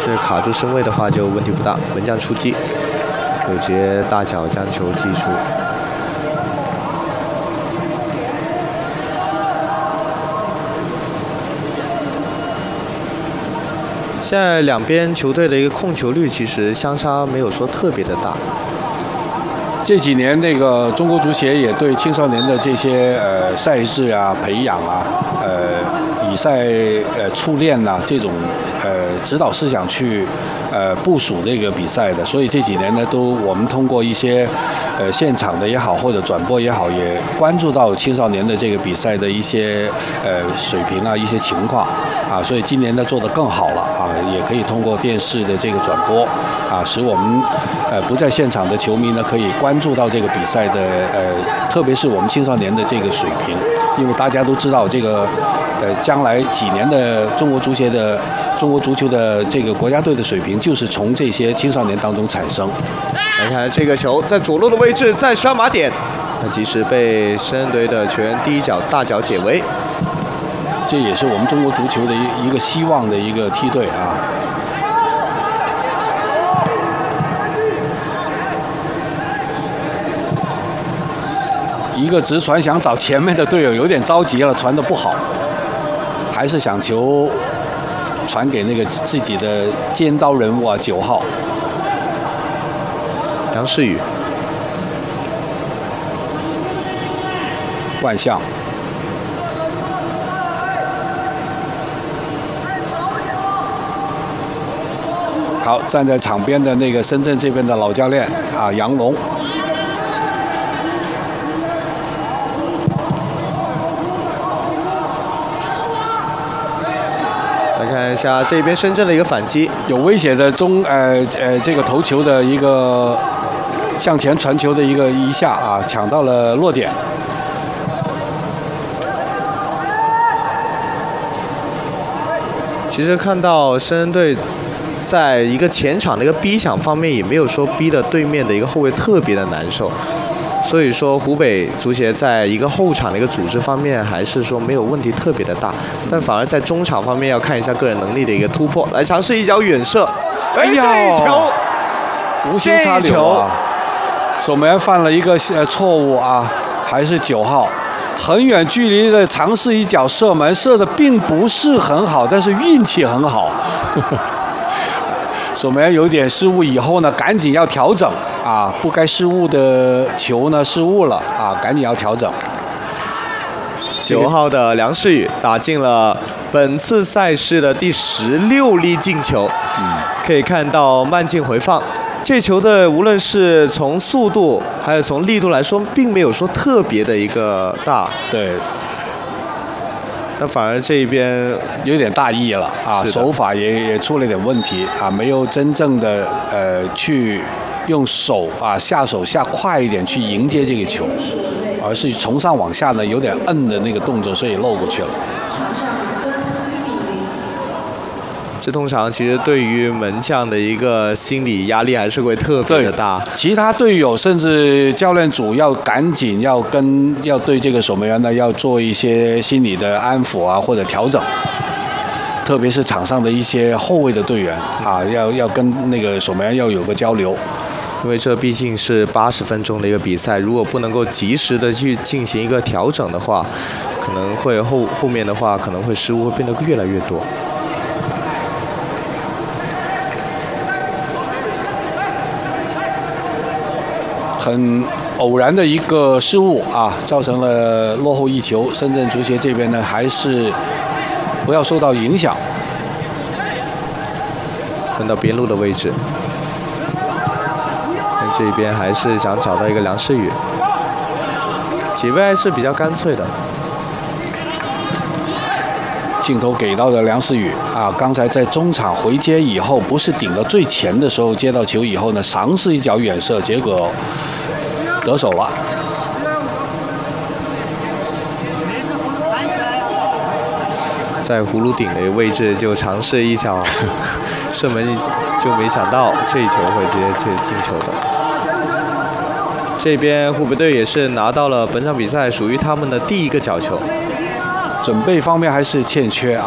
这卡住身位的话就问题不大。门将出击，有杰大脚将球击出。现在两边球队的一个控球率其实相差没有说特别的大。 这几年那个中国足协也对青少年的这些赛制啊、培养啊、比赛初练呐、这种指导思想去部署这个比赛的，所以这几年呢，我们通过一些现场的也好，或者转播也好，也关注到青少年的这个比赛的一些水平啊、一些情况啊，所以今年呢做得更好了啊，也可以通过电视的这个转播啊，使我们不在现场的球迷呢可以关注到这个比赛的特别是我们青少年的这个水平，因为大家都知道这个将来几年的中国足球的这个国家队的水平就是从这些青少年当中产生。 来看这个球在左路的位置，在刷码点，那及时被深圳队的球员第一脚大脚解围。 这也是我们中国足球的一个希望的一个梯队啊。一个直传想找前面的队友，有点着急了，传得不好，还是想球传给那个自己的尖刀人物啊，9号梁世宇， 万象。好，站在场边的那个深圳这边的老教练啊，杨龙。 来看一下这边深圳的一个反击， 有威胁的这个头球的一个向前传球的一下啊，抢到了落点。 其实看到深圳队在一个前场的一个逼抢方面，也没有说逼的对面的一个后卫特别的难受，所以说湖北足协在一个后场的一个组织方面还是说没有问题特别的大，但反而在中场方面要看一下个人能力的一个突破。来尝试一脚远射， 哎呀， 这一球无心插柳啊！守门员犯了一个错误啊，还是9号。很远距离的尝试一脚射门，射的并不是很好，但是运气很好。守门员有点失误以后呢，赶紧要调整啊，不该失误的球呢失误了啊，赶紧要调整。 9号的梁世宇打进了本次赛事的第16粒进球，可以看到慢镜回放。这球的无论是从速度还有从力度来说，并没有说特别的一个大， 对。 但反而这边有点大意了啊，手法也出了点问题啊，没有真正的去用手啊下手下快一点去迎接这个球，而是从上往下呢有点摁的那个动作，所以漏过去了。 这通常其实对于门将的一个心理压力还是会特别的大。 其他队友甚至教练组要赶紧要对这个守门员呢要做一些心理的安抚啊或者调整，特别是场上的一些后卫的队员啊，要跟那个守门员要有个交流。 因为这毕竟是80分钟的一个比赛，如果不能够及时的去进行一个调整的话，可能会后面的话可能会失误会变得越来越多。 很偶然的一个失误啊，造成了落后1球。深圳足协这边呢，还是不要受到影响。 分到边路的位置，这边还是想找到一个梁世宇，解围还是比较干脆的。 镜头给到的梁世宇啊，刚才在中场回接以后，不是顶到最前的时候接到球以后呢，尝试一脚远射，结果得手了。 在葫芦顶的位置就尝试一脚射门，就没想到这一球会直接进球的。这边湖北队也是拿到了本场比赛属于他们的第一个角球。 准备方面还是欠缺啊。